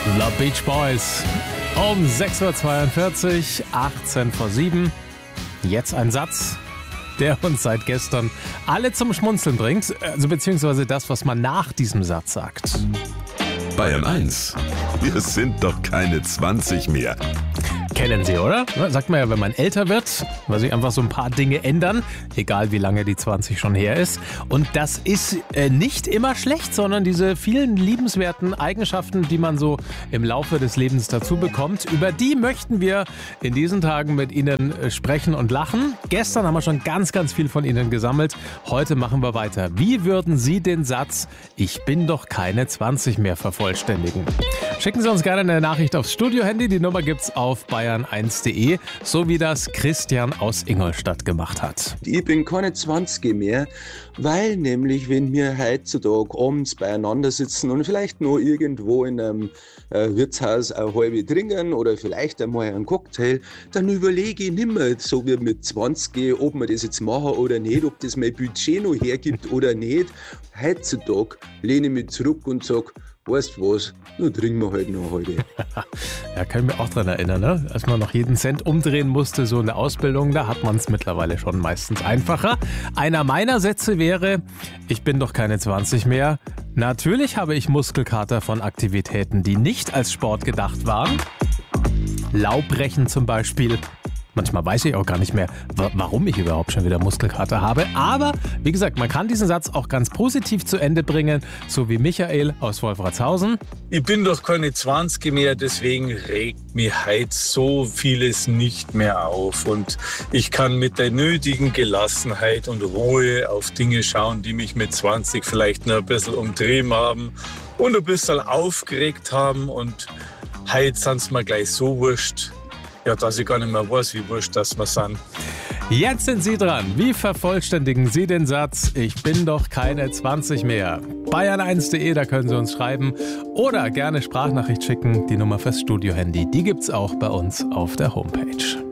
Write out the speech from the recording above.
The Beach Boys um 6.42 Uhr, 18 vor 7. Jetzt ein Satz, der uns seit gestern alle zum Schmunzeln bringt, also beziehungsweise das, was man nach diesem Satz sagt. Bayern 1, wir sind doch keine 20 mehr. Kennen Sie, oder? Sagt man ja, wenn man älter wird, weil sich einfach so ein paar Dinge ändern, egal wie lange die 20 schon her ist. Und das ist nicht immer schlecht, sondern diese vielen liebenswerten Eigenschaften, die man so im Laufe des Lebens dazu bekommt, über die möchten wir in diesen Tagen mit Ihnen sprechen und lachen. Gestern haben wir schon ganz, ganz viel von Ihnen gesammelt. Heute machen wir weiter. Wie würden Sie den Satz "Ich bin doch keine 20 mehr" vervollständigen? Schicken Sie uns gerne eine Nachricht aufs Studio-Handy. Die Nummer gibt's auf bayern1.de, so wie das Christian aus Ingolstadt gemacht hat. Ich bin keine 20 mehr, weil nämlich, wenn wir heutzutage abends beieinander sitzen und vielleicht noch irgendwo in einem Wirtshaus eine halbe trinken oder vielleicht einmal einen Cocktail, dann überlege ich nicht mehr, so wie mit 20, ob wir das jetzt machen oder nicht, ob das mein Budget noch hergibt oder nicht. Heutzutage lehne ich mich zurück und sage, weißt du was, nur trinken wir halt noch heute. Ja, kann ich mich auch dran erinnern, ne? Als man noch jeden Cent umdrehen musste, so in der Ausbildung, da hat man es mittlerweile schon meistens einfacher. Einer meiner Sätze wäre: Ich bin doch keine 20 mehr. Natürlich habe ich Muskelkater von Aktivitäten, die nicht als Sport gedacht waren. Laubrechen zum Beispiel. Manchmal weiß ich auch gar nicht mehr, warum ich überhaupt schon wieder Muskelkater habe. Aber wie gesagt, man kann diesen Satz auch ganz positiv zu Ende bringen, so wie Michael aus Wolfratshausen. Ich bin doch keine 20 mehr, deswegen regt mich heute so vieles nicht mehr auf. Und ich kann mit der nötigen Gelassenheit und Ruhe auf Dinge schauen, die mich mit 20 vielleicht noch ein bisschen umtrieben haben und ein bisschen aufgeregt haben. Und heute sind es mir gleich so wurscht, ja, dass ich gar nicht mehr weiß, wie wurscht das wir sind. Jetzt sind Sie dran. Wie vervollständigen Sie den Satz "Ich bin doch keine 20 mehr"? Bayern1.de, da können Sie uns schreiben oder gerne Sprachnachricht schicken. Die Nummer fürs Studio-Handy, die gibt's auch bei uns auf der Homepage.